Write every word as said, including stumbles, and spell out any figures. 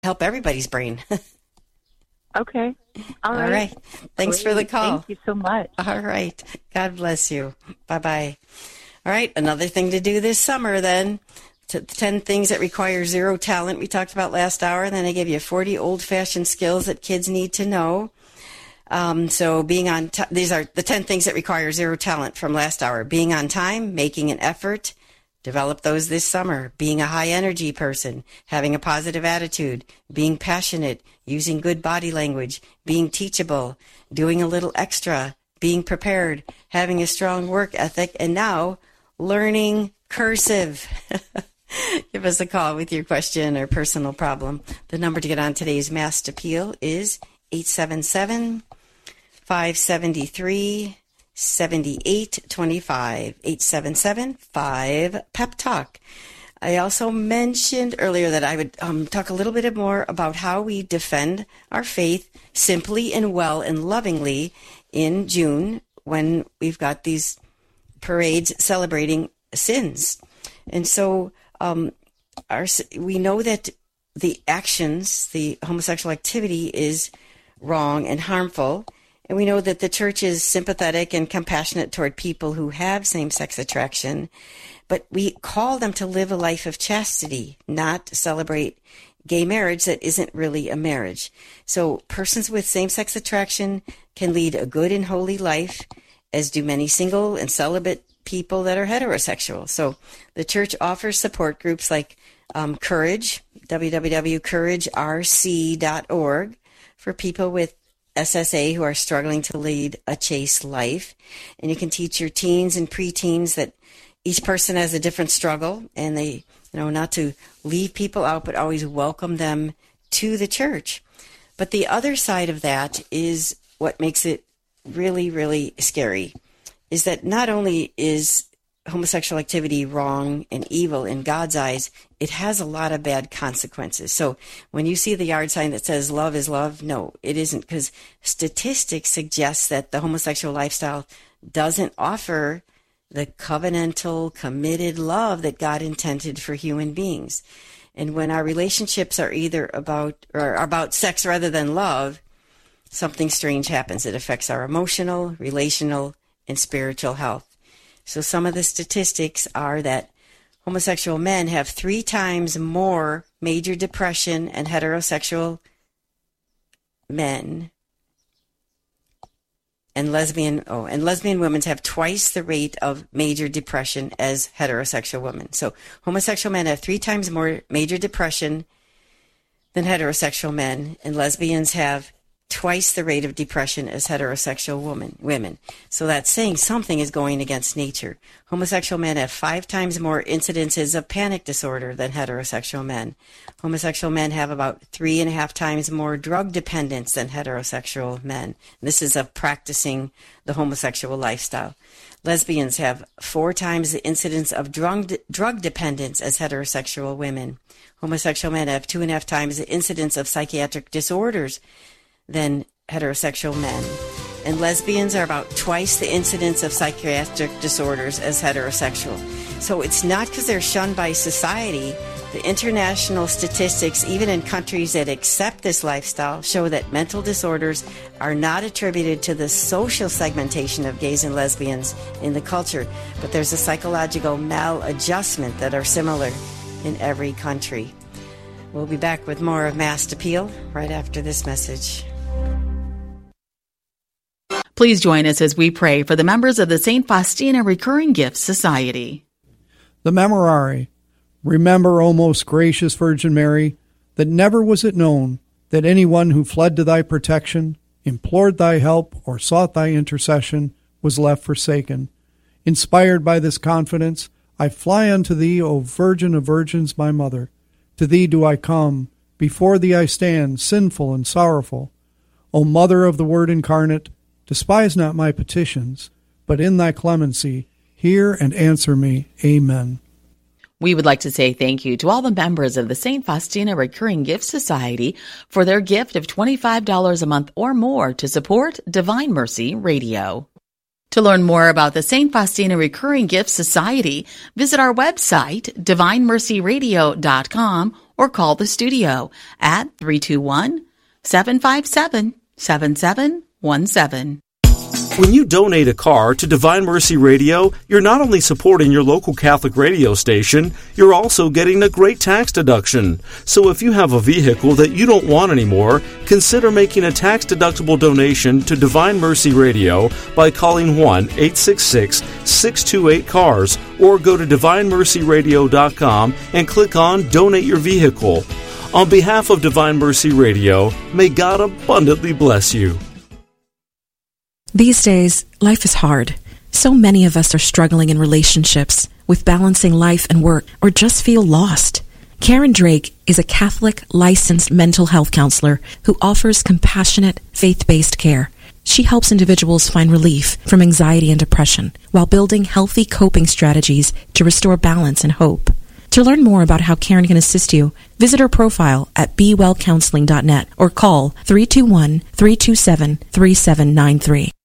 help everybody's brain. Okay. All right. All right. Thanks Great. for the call. Thank you so much. All right. God bless you. Bye-bye. All right. Another thing to do this summer then. ten things that require zero talent we talked about last hour. And then I gave you forty old-fashioned skills that kids need to know. Um, so being on t- these are the ten things that require zero talent from last hour. Being on time, making an effort. Develop those this summer. Being a high-energy person, having a positive attitude, being passionate, using good body language, being teachable, doing a little extra, being prepared, having a strong work ethic, and now learning cursive. Give us a call with your question or personal problem. The number to get on today's Mass Appeal is eight seven seven, five seven three, seven eight two five, eight seven seven, five, PEP Talk. I also mentioned earlier that I would um, talk a little bit more about how we defend our faith simply and well and lovingly in June when we've got these parades celebrating sins. And so um, our, we know that the actions, the homosexual activity is wrong and harmful. And we know that the church is sympathetic and compassionate toward people who have same-sex attraction, but we call them to live a life of chastity, not celebrate gay marriage that isn't really a marriage. So persons with same-sex attraction can lead a good and holy life, as do many single and celibate people that are heterosexual. So the church offers support groups like um, Courage, w w w dot courage r c dot org, for people with S S A who are struggling to lead a chaste life. And you can teach your teens and preteens that each person has a different struggle, and they, you know, not to leave people out, but always welcome them to the church. But the other side of that is what makes it really, really scary, is that not only is homosexual activity wrong and evil in God's eyes, it has a lot of bad consequences. So when you see the yard sign that says love is love, no, it isn't, because statistics suggest that the homosexual lifestyle doesn't offer the covenantal, committed love that God intended for human beings. And when our relationships are either about or about sex rather than love, something strange happens. It affects our emotional, relational, and spiritual health. So some of the statistics are that homosexual men have three times more major depression and heterosexual men, and lesbian oh and lesbian women have twice the rate of major depression as heterosexual women. So homosexual men have three times more major depression than heterosexual men, and lesbians have twice the rate of depression as heterosexual woman, women. So that's saying something is going against nature. Homosexual men have five times more incidences of panic disorder than heterosexual men. Homosexual men have about three and a half times more drug dependence than heterosexual men. This is of practicing the homosexual lifestyle. Lesbians have four times the incidence of drug, drug dependence as heterosexual women. Homosexual men have two and a half times the incidence of psychiatric disorders than heterosexual men. And lesbians are about twice the incidence of psychiatric disorders as heterosexual. So it's not because they're shunned by society. The international statistics, even in countries that accept this lifestyle, show that mental disorders are not attributed to the social segmentation of gays and lesbians in the culture, but there's a psychological maladjustment that are similar in every country. We'll be back with more of Mass Appeal right after this message. Please join us as we pray for the members of the Saint Faustina Recurring Gifts Society. The Memorare. Remember, O most gracious Virgin Mary, that never was it known that anyone who fled to thy protection, implored thy help, or sought thy intercession was left forsaken. Inspired by this confidence, I fly unto thee, O Virgin of Virgins, my Mother. To thee do I come, before thee I stand, sinful and sorrowful. O Mother of the Word incarnate, despise not my petitions, but in thy clemency hear and answer me. Amen. We would like to say thank you to all the members of the Saint Faustina Recurring Gift Society for their gift of twenty-five dollars a month or more to support Divine Mercy Radio. To learn more about the Saint Faustina Recurring Gift Society, visit our website, divine mercy radio dot com, or call the studio at three two one, seven five seven, seven seven one seven. When you donate a car to Divine Mercy Radio, you're not only supporting your local Catholic radio station, you're also getting a great tax deduction. So if you have a vehicle that you don't want anymore, consider making a tax-deductible donation to Divine Mercy Radio by calling one eight six six, six two eight, C A R S or go to divine mercy radio dot com and click on Donate Your Vehicle. On behalf of Divine Mercy Radio, may God abundantly bless you. These days, life is hard. So many of us are struggling in relationships, with balancing life and work, or just feel lost. Karen Drake is a Catholic licensed mental health counselor who offers compassionate, faith-based care. She helps individuals find relief from anxiety and depression while building healthy coping strategies to restore balance and hope. To learn more about how Karen can assist you, visit her profile at be well counseling dot net or call three two one, three two seven, three seven nine three.